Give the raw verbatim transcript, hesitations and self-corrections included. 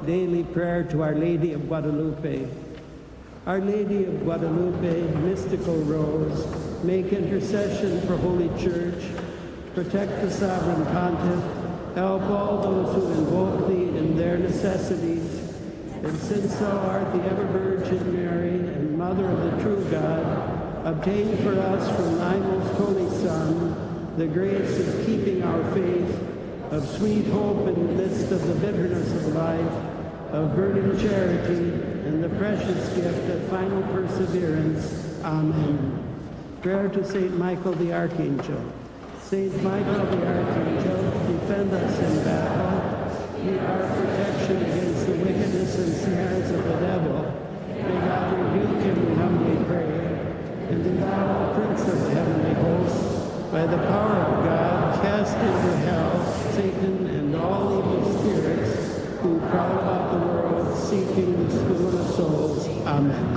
daily prayer to Our Lady of Guadalupe. Our Lady of Guadalupe, mystical rose, make intercession for Holy Church, protect the sovereign pontiff, help all those who invoke thee in their necessities, and since thou art the ever-Virgin Mary and Mother of the true God, obtain for us from thy most holy Son the grace of keeping our faith, of sweet hope in the midst of the bitterness of life, of burning charity, and the precious gift of final perseverance. Amen. Prayer to Saint Michael the Archangel. Saint Michael the Archangel, defend us in battle. Be our protection against the wickedness and snares of the devil. May God rebuke him, we humbly pray. And do thou, Prince of the heavenly hosts, by the power of God, cast into hell Satan and all evil spirits who prowl about the world seeking the stolen of souls. Amen.